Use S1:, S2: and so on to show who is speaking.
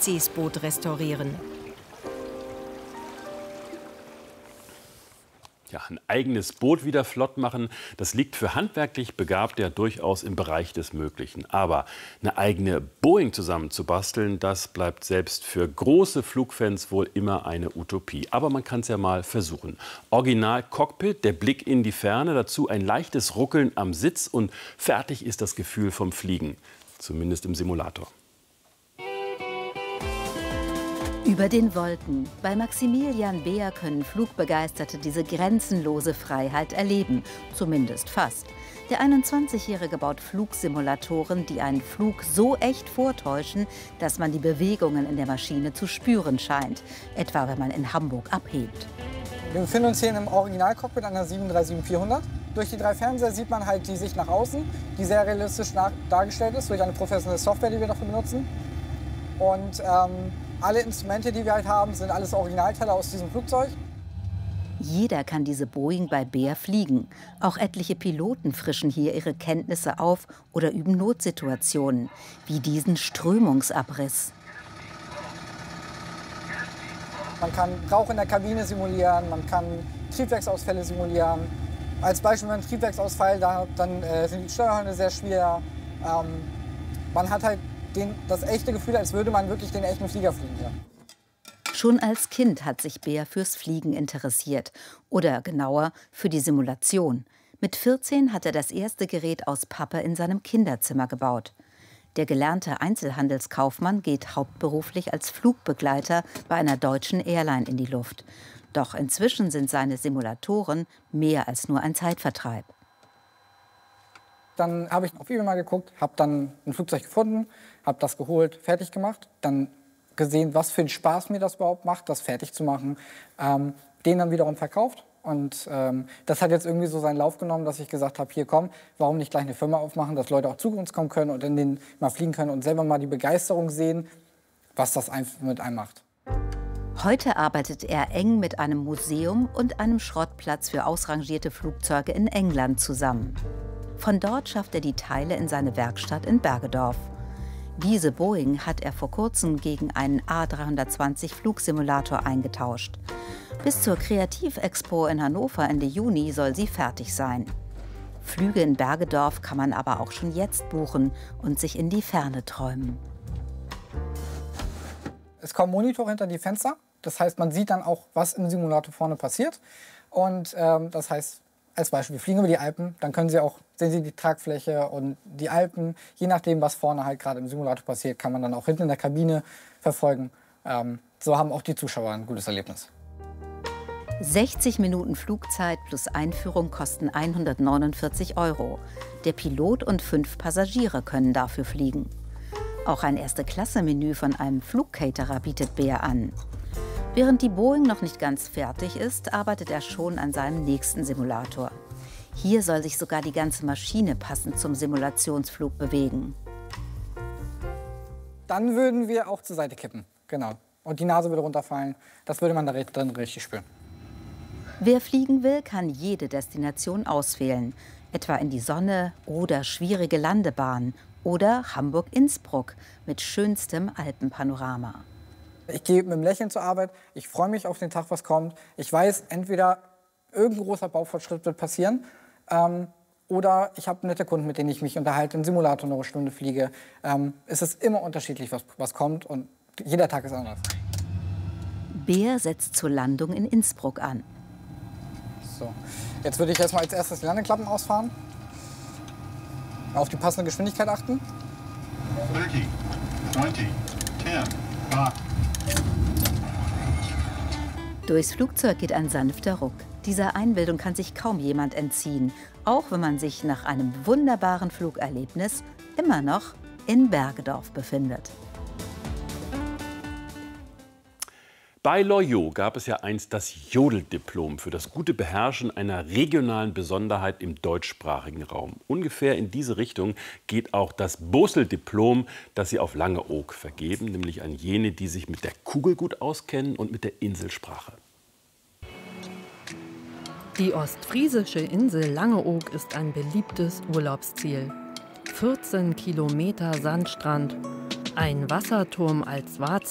S1: Spezis Boot restaurieren.
S2: Ja, ein eigenes Boot wieder flott machen, das liegt für handwerklich Begabte ja durchaus im Bereich des Möglichen. Aber eine eigene Boeing zusammenzubasteln, das bleibt selbst für große Flugfans wohl immer eine Utopie. Aber man kann es ja mal versuchen. Original Cockpit, der Blick in die Ferne, dazu ein leichtes Ruckeln am Sitz und fertig ist das Gefühl vom Fliegen. Zumindest im Simulator.
S3: Über den Wolken. Bei Maximilian Beer können Flugbegeisterte diese grenzenlose Freiheit erleben. Zumindest fast. Der 21-Jährige baut Flugsimulatoren, die einen Flug so echt vortäuschen, dass man die Bewegungen in der Maschine zu spüren scheint. Etwa, wenn man in Hamburg abhebt.
S4: Wir befinden uns hier im Original-Cockpit einer 737-400. Durch die 3 Fernseher sieht man halt die Sicht nach außen, die sehr realistisch dargestellt ist durch eine professionelle Software, die wir dafür benutzen. Und alle Instrumente, die wir halt haben, sind alles Originalteile aus diesem Flugzeug.
S3: Jeder kann diese Boeing bei Beer fliegen. Auch etliche Piloten frischen hier ihre Kenntnisse auf oder üben Notsituationen, wie diesen Strömungsabriss.
S4: Man kann Rauch in der Kabine simulieren, man kann Triebwerksausfälle simulieren. Als Beispiel, wenn ein Triebwerksausfall, dann sind die Steuerhörner sehr schwer. Man hat halt das echte Gefühl, als würde man wirklich den echten Flieger fliegen. Ja.
S3: Schon als Kind hat sich Beer fürs Fliegen interessiert. Oder genauer, für die Simulation. Mit 14 hat er das erste Gerät aus Pappe in seinem Kinderzimmer gebaut. Der gelernte Einzelhandelskaufmann geht hauptberuflich als Flugbegleiter bei einer deutschen Airline in die Luft. Doch inzwischen sind seine Simulatoren mehr als nur ein Zeitvertreib.
S4: Dann habe ich auf eBay mal geguckt, habe dann ein Flugzeug gefunden, habe das geholt, fertig gemacht, dann gesehen, was für einen Spaß mir das überhaupt macht, das fertig zu machen, den dann wiederum verkauft. Und das hat jetzt irgendwie so seinen Lauf genommen, dass ich gesagt habe, hier komm, warum nicht gleich eine Firma aufmachen, dass Leute auch zu uns kommen können und in den mal fliegen können und selber mal die Begeisterung sehen, was das mit einem macht.
S3: Heute arbeitet er eng mit einem Museum und einem Schrottplatz für ausrangierte Flugzeuge in England zusammen. Von dort schafft er die Teile in seine Werkstatt in Bergedorf. Diese Boeing hat er vor kurzem gegen einen A320 Flugsimulator eingetauscht. Bis zur Kreativexpo in Hannover Ende Juni soll sie fertig sein. Flüge in Bergedorf kann man aber auch schon jetzt buchen und sich in die Ferne träumen.
S4: Es kommen Monitore hinter die Fenster. Das heißt, man sieht dann auch, was im Simulator vorne passiert. Und das heißt, als Beispiel, wir fliegen über die Alpen, dann sehen Sie die Tragfläche und die Alpen. Je nachdem, was vorne halt gerade im Simulator passiert, kann man dann auch hinten in der Kabine verfolgen. So haben auch die Zuschauer ein gutes Erlebnis.
S3: 60 Minuten Flugzeit plus Einführung kosten 149 €. Der Pilot und 5 Passagiere können dafür fliegen. Auch ein Erste-Klasse-Menü von einem Flugcaterer bietet Beer an. Während die Boeing noch nicht ganz fertig ist, arbeitet er schon an seinem nächsten Simulator. Hier soll sich sogar die ganze Maschine passend zum Simulationsflug bewegen.
S4: Dann würden wir auch zur Seite kippen, genau. Und die Nase würde runterfallen. Das würde man da drin richtig spüren.
S3: Wer fliegen will, kann jede Destination auswählen. Etwa in die Sonne oder schwierige Landebahnen oder Hamburg-Innsbruck mit schönstem Alpenpanorama.
S4: Ich gehe mit einem Lächeln zur Arbeit, ich freue mich auf den Tag, was kommt. Ich weiß, entweder irgendein großer Baufortschritt wird passieren oder ich habe nette Kunden, mit denen ich mich unterhalte, im Simulator eine Stunde fliege. Es ist immer unterschiedlich, was kommt und jeder Tag ist anders.
S3: Beer setzt zur Landung in Innsbruck an.
S4: So. Jetzt würde ich erstmal als erstes die Landeklappen ausfahren. Auf die passende Geschwindigkeit achten.
S5: 30, 20, 10, 5.
S3: Durchs Flugzeug geht ein sanfter Ruck. Dieser Einbildung kann sich kaum jemand entziehen, auch wenn man sich nach einem wunderbaren Flugerlebnis immer noch in Bergedorf befindet.
S2: Bei Loyot gab es ja einst das Jodeldiplom für das gute Beherrschen einer regionalen Besonderheit im deutschsprachigen Raum. Ungefähr in diese Richtung geht auch das Bosel-Diplom, das sie auf Langeoog vergeben, nämlich an jene, die sich mit der Kugel gut auskennen und mit der Inselsprache.
S1: Die ostfriesische Insel Langeoog ist ein beliebtes Urlaubsziel. 14 Kilometer Sandstrand, ein Wasserturm als Wahrzeichen.